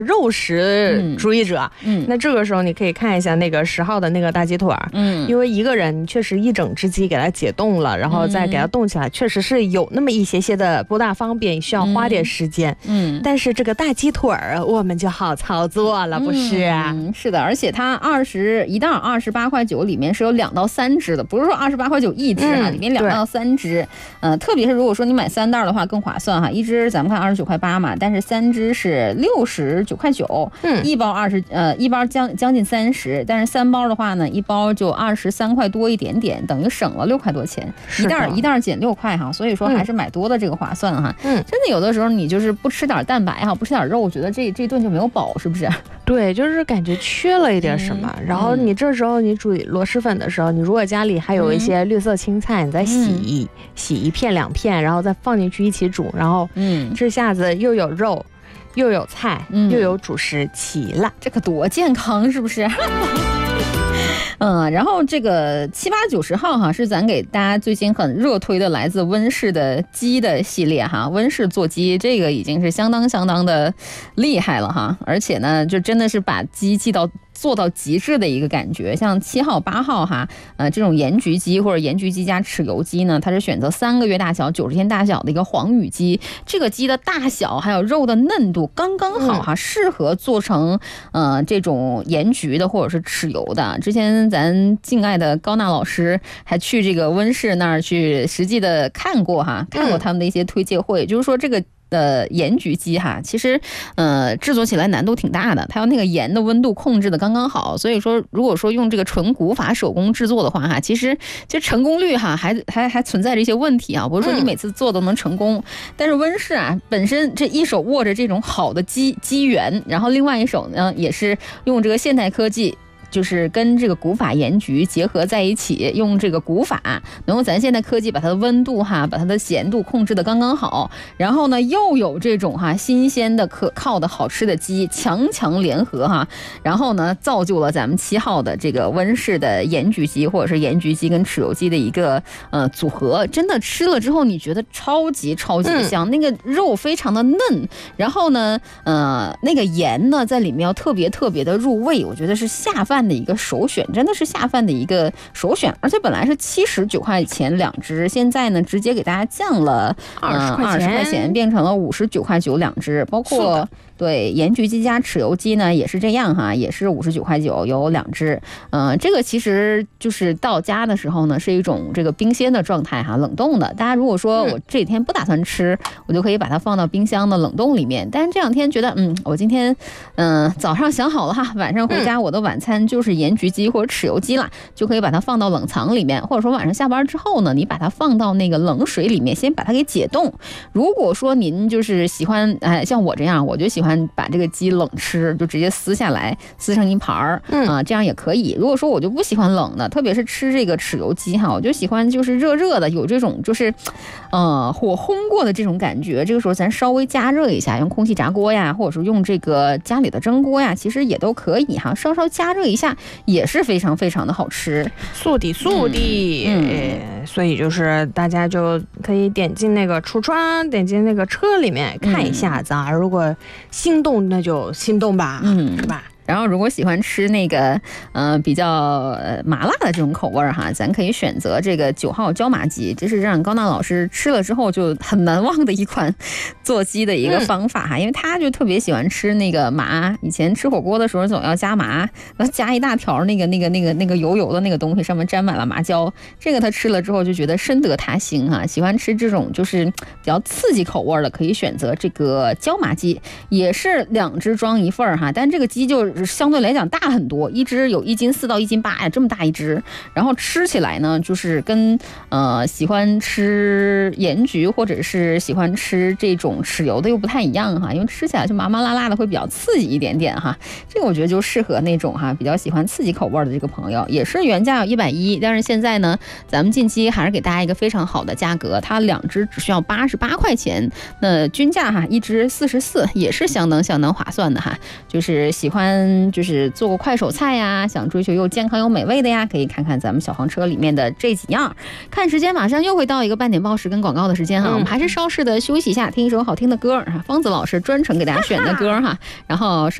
肉食主义者，那这个时候你可以看一下那个10号的那个大鸡腿，因为一个人确实一整只鸡给它解冻了，然后再给它冻起来，确实是有那么一些些的不大方便，需要花点时间。但是这个大鸡腿我们就好操作了，不是啊？ 是的，而且它一袋28.9块，里面是有2到3只的，不是说28.9块一只啊，里面2到3只。特别是如果说你买3袋的话更划算哈，一只咱们看29.8块嘛，但是3只是69.9块，一包一包将近30，但是3包的话呢，一包就23块多一点点，等于省了6块多钱，一袋减6块哈，所以说还是买多的这个划算哈。真的有的时候你就是不吃点蛋白哈，不吃点肉，我觉得这顿就没有饱，是不是？ 对，就是感觉缺了一点什么。然后你这时候你煮螺蛳粉的时候，你如果家里还有一些绿色青菜，你再洗1片2片，然后再放进去一起煮，然后这下子又有肉又有菜又有主食，齐了， 这可多健康，是不是？然后这个7、8、9、10号哈，是咱给大家最近很热推的来自温氏的鸡的系列哈。温氏做鸡这个已经是相当的厉害了哈，而且呢，就真的是把鸡做到极致的一个感觉。像7号、8号哈，这种盐焗鸡或者盐焗鸡加豉油鸡呢，它是选择3个月大小、90天大小的一个黄羽鸡。这个鸡的大小还有肉的嫩度刚刚好哈，适合做成这种盐焗的或者是豉油的。之前咱敬爱的高娜老师还去这个温氏那儿去实际的看过他们的一些推介会，就是说这个盐焗鸡哈，其实制作起来难度挺大的，它要那个盐的温度控制的刚刚好，所以说如果说用这个纯古法手工制作的话哈，其实成功率哈还存在着一些问题啊，不是说你每次做都能成功。但是温氏啊本身这一手握着这种好的鸡源，然后另外一手呢也是用这个现代科技，就是跟这个古法盐焗结合在一起，用这个古法能用咱现在科技把它的温度把它的咸度控制的刚刚好，然后呢又有这种新鲜的可靠的好吃的鸡，强联合然后呢造就了咱们7号的这个温氏的盐焗鸡或者是盐焗鸡跟豉油鸡的一个组合。真的吃了之后你觉得超级香，那个肉非常的嫩，然后呢那个盐呢在里面要特别的入味，我觉得是下饭的一个首选，真的是下饭的一个首选。而且本来是79块钱2只，现在呢直接给大家降了 20 块钱，变成了59.9块2只。包括对盐焗鸡加豉油鸡呢也是这样也是59.9块有2只。这个其实就是到家的时候呢是一种这个冰鲜的状态冷冻的。大家如果说我这几天不打算吃，我就可以把它放到冰箱的冷冻里面。但是这两天觉得我今天早上想好了晚上回家我的晚餐就是盐焗鸡或者豉油鸡啦，就可以把它放到冷藏里面，或者说晚上下班之后呢，你把它放到那个冷水里面，先把它给解冻。如果说您就是喜欢像我这样，我就喜欢把这个鸡冷吃，就直接撕下来撕成一盘儿这样也可以。如果说我就不喜欢冷的，特别是吃这个豉油鸡我就喜欢就是热的，有这种就是火烘过的这种感觉。这个时候咱稍微加热一下，用空气炸锅呀，或者是用这个家里的蒸锅呀，其实也都可以稍稍加热一下也是非常的好吃， 速递。所以就是大家就可以点进那个橱窗，点进那个车里面看一下子如果心动那就心动吧，是吧？ 然后如果喜欢吃那个比较麻辣的这种口味咱可以选择这个9号椒麻鸡，这是让高娜老师吃了之后就很难忘的一款做鸡的一个方法因为他就特别喜欢吃那个麻，以前吃火锅的时候总要加麻，加一大条那个油的那个东西，上面沾满了麻椒。这个他吃了之后就觉得深得他心喜欢吃这种就是比较刺激口味的，可以选择这个椒麻鸡，也是2只装一份但这个鸡就相对来讲大很多，一只有1斤4到1斤8呀，这么大一只。然后吃起来呢，就是跟喜欢吃盐焗或者是喜欢吃这种豉油的又不太一样因为吃起来就麻麻辣辣的，会比较刺激一点点这个我觉得就适合那种比较喜欢刺激口味的这个朋友。也是原价有110，但是现在呢，咱们近期还是给大家一个非常好的价格，它2只只需要88块钱，那均价一只44，也是相当划算的就是喜欢欢就是做个快手菜呀，想追求又健康又美味的呀，可以看看咱们小黄车里面的这几样。看时间，马上又会到一个半点报时跟广告的时间哈，我们还是稍事的休息一下，听一首好听的歌，方子老师专程给大家选的歌哈，然后